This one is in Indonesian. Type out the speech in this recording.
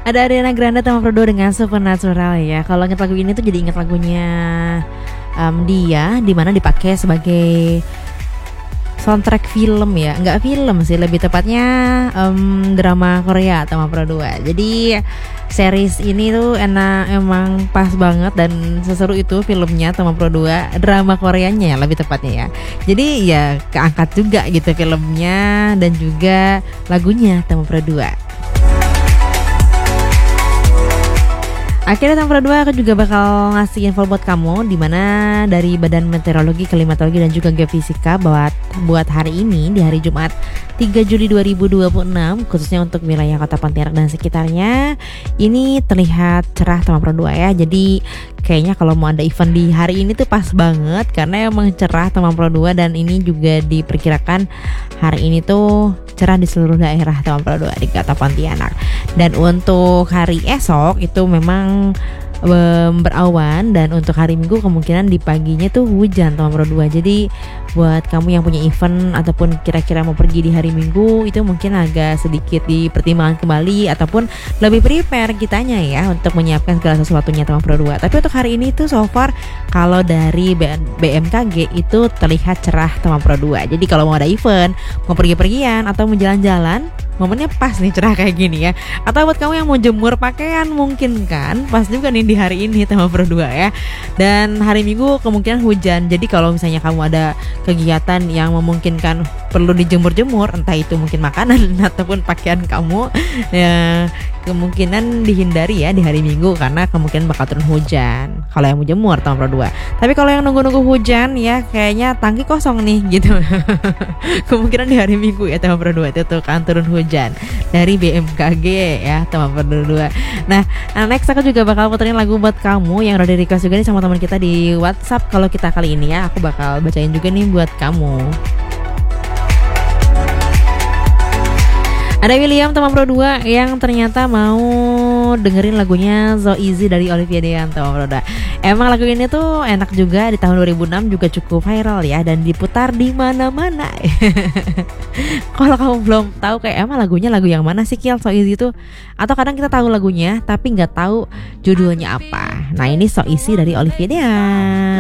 Ada Ariana Grande sama Frodo dengan Supernatural ya. Kalau ingat lagu ini tuh jadi ingat lagunya dia dimana dipakai sebagai soundtrack film ya. Nggak film sih, lebih tepatnya drama Korea sama Pro 2. Jadi series ini tuh emang pas banget dan seseru itu filmnya sama Pro 2, drama Koreanya ya lebih tepatnya ya. Jadi ya keangkat juga gitu filmnya dan juga lagunya sama Pro 2. Akhirnya Tempra 2 aku juga bakal ngasih info buat kamu, dimana dari Badan Meteorologi, Klimatologi dan juga Geofisika buat hari ini di hari Jumat 3 Juli 2026 khususnya untuk wilayah Kota Pontianak dan sekitarnya ini terlihat cerah Tempra 2 ya. Jadi kayaknya kalau mau ada event di hari ini tuh pas banget karena emang cerah Tempra 2 dan ini juga diperkirakan hari ini tuh cerah di seluruh daerah Tempra 2 di Kota Pontianak. Dan untuk hari esok itu memang berawan dan untuk hari Minggu kemungkinan di paginya tuh hujan Tempra 2. Jadi buat kamu yang punya event ataupun kira-kira mau pergi di hari Minggu itu mungkin agak sedikit dipertimbangkan kembali ataupun lebih prepare kitanya ya untuk menyiapkan segala sesuatunya Tempra 2. Tapi untuk hari ini tuh so far kalau dari BMKG itu terlihat cerah Tempra 2. Jadi kalau mau ada event, mau pergi-pergian atau mau jalan-jalan, momennya pas nih cerah kayak gini ya. Atau buat kamu yang mau jemur pakaian mungkin kan pas juga nih di hari ini Tempra 2 ya. Dan hari Minggu kemungkinan hujan. Jadi kalau misalnya kamu ada kegiatan yang memungkinkan perlu dijemur-jemur, entah itu mungkin makanan ataupun pakaian kamu ya, kemungkinan dihindari ya di hari Minggu karena kemungkinan bakal turun hujan kalau yang mau jemur Tempra 2. Tapi kalau yang nunggu-nunggu hujan ya kayaknya tangki kosong nih gitu. Kemungkinan di hari Minggu ya Tempra 2 itu tuh kan turun hujan dari BMKG ya Tempra 2. Nah, next aku juga bakal puterin lagu buat kamu yang udah di request juga nih sama teman kita di WhatsApp. Kalau kita kali ini ya aku bakal bacain juga nih buat kamu. Ada William teman Pro 2 yang ternyata mau dengerin lagunya So Easy dari Olivia Dean teman Pro 2. Emang lagu ini tuh enak juga, di tahun 2006 juga cukup viral ya dan diputar di mana-mana. Kalau kamu belum tahu kayak emang lagunya lagu yang mana sih Kiel So Easy itu? Atau kadang kita tahu lagunya tapi nggak tahu judulnya apa. Nah ini So Easy dari Olivia Dean.